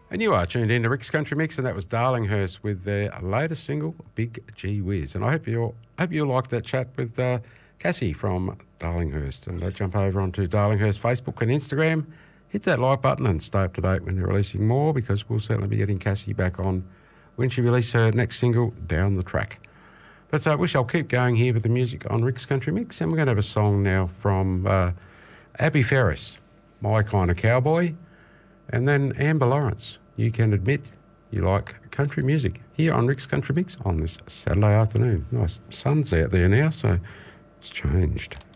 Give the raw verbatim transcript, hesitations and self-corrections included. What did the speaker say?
And you are tuned in to Rick's Country Mix, and that was Darlinghurst with their latest single, Big Gee Whiz. And I hope you hope you liked that chat with uh, Cassie from Darlinghurst. And uh, jump over onto Darlinghurst Facebook and Instagram, hit that like button and stay up to date when they're releasing more, because we'll certainly be getting Cassie back on when she releases her next single, Down the Track. But I uh, wish I'll keep going here with the music on Rick's Country Mix, and we're going to have a song now from uh, Abby Ferris, My Kind of Cowboy, and then Amber Lawrence, You Can Admit You Like Country Music, here on Rick's Country Mix on this Saturday afternoon. Nice sun's out there now, so it's changed.